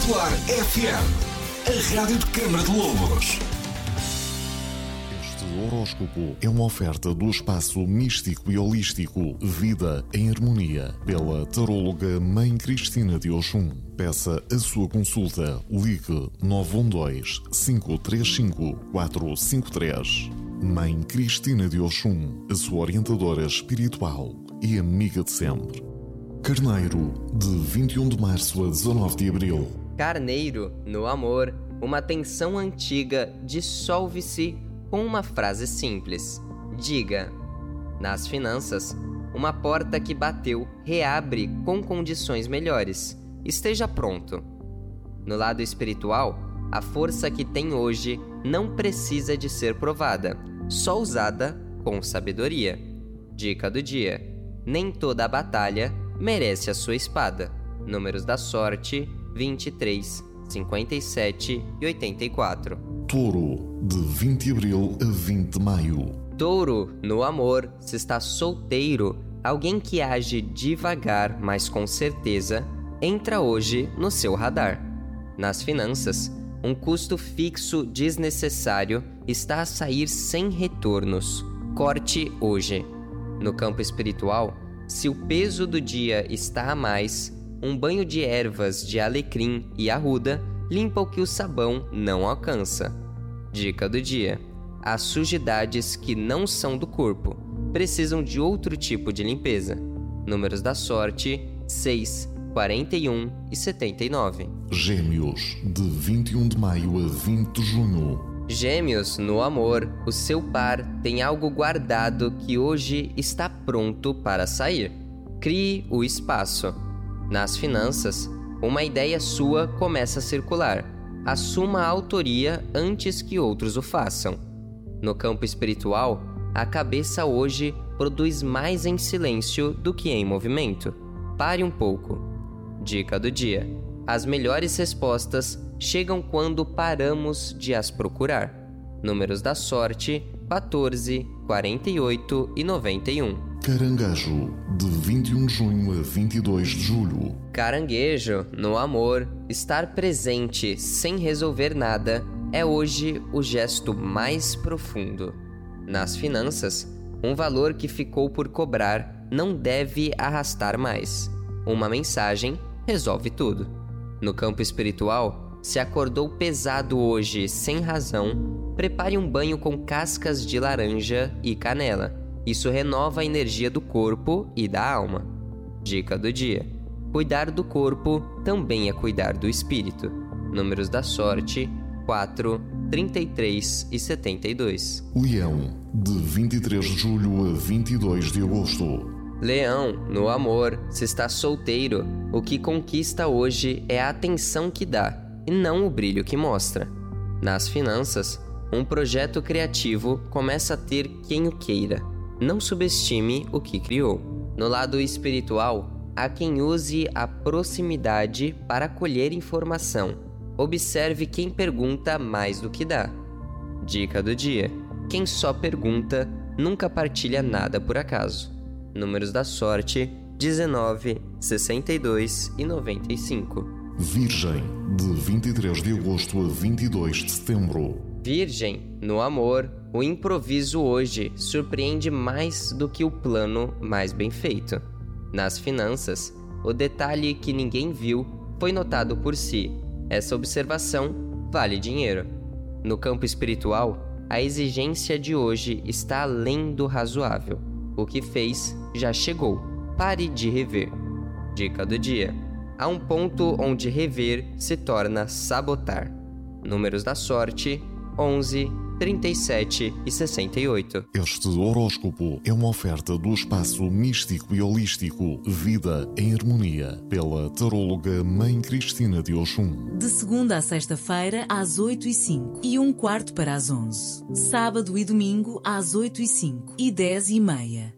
Claro FM, a rádio de Câmara de Lobos. Este horóscopo é uma oferta do espaço místico e holístico Vida em Harmonia, pela taróloga Mãe Cristina de Oxum. Peça a sua consulta. Ligue 912-535-453. Mãe Cristina de Oxum, a sua orientadora espiritual e amiga de sempre. Carneiro, de 21 de março a 19 de abril. Carneiro, no amor, uma tensão antiga dissolve-se com uma frase simples. Diga. Nas finanças, uma porta que bateu reabre com condições melhores. Esteja pronto. No lado espiritual, a força que tem hoje não precisa de ser provada, só usada com sabedoria. Dica do dia: nem toda a batalha merece a sua espada. Números da sorte: 23, 57 e 84. Touro, de 20 de abril a 20 de maio. Touro, no amor, se está solteiro, alguém que age devagar, mas com certeza, entra hoje no seu radar. Nas finanças, um custo fixo desnecessário está a sair sem retornos. Corte hoje. No campo espiritual, se o peso do dia está a mais, um banho de ervas de alecrim e arruda limpa o que o sabão não alcança. Dica do dia: as sujidades que não são do corpo precisam de outro tipo de limpeza. Números da sorte: 6, 41 e 79. Gêmeos, de 21 de maio a 20 de junho. Gêmeos, no amor, o seu par tem algo guardado que hoje está pronto para sair. Crie o espaço. Nas finanças, uma ideia sua começa a circular. Assuma a autoria antes que outros o façam. No campo espiritual, a cabeça hoje produz mais em silêncio do que em movimento. Pare um pouco. Dica do dia: as melhores respostas chegam quando paramos de as procurar. Números da sorte: 14, 48 e 91. Caranguejo, de 21 de junho a 22 de julho. Caranguejo, no amor, estar presente sem resolver nada é hoje o gesto mais profundo. Nas finanças, um valor que ficou por cobrar não deve arrastar mais. Uma mensagem resolve tudo. No campo espiritual, se acordou pesado hoje sem razão, prepare um banho com cascas de laranja e canela. Isso renova a energia do corpo e da alma. Dica do dia: cuidar do corpo também é cuidar do espírito. Números da sorte: 4, 33 e 72. Leão, de 23 de julho a 22 de agosto. Leão, no amor, se está solteiro, o que conquista hoje é a atenção que dá e não o brilho que mostra. Nas finanças, um projeto criativo começa a ter quem o queira. Não subestime o que criou. No lado espiritual, há quem use a proximidade para colher informação. Observe quem pergunta mais do que dá. Dica do dia: quem só pergunta nunca partilha nada por acaso. Números da sorte: 19, 62 e 95. Virgem, de 23 de agosto a 22 de setembro. Virgem, no amor, o improviso hoje surpreende mais do que o plano mais bem feito. Nas finanças, o detalhe que ninguém viu foi notado por si. Essa observação vale dinheiro. No campo espiritual, a exigência de hoje está além do razoável. O que fez já chegou. Pare de rever. Dica do dia: há um ponto onde rever se torna sabotar. Números da sorte: 11, 37 e 68. Este horóscopo é uma oferta do espaço místico e holístico Vida em Harmonia, pela taróloga Mãe Cristina de Oxum. De segunda a sexta-feira, às 8h05 e 1/4 para as 11. Sábado e domingo, às 8h05 e 10h30.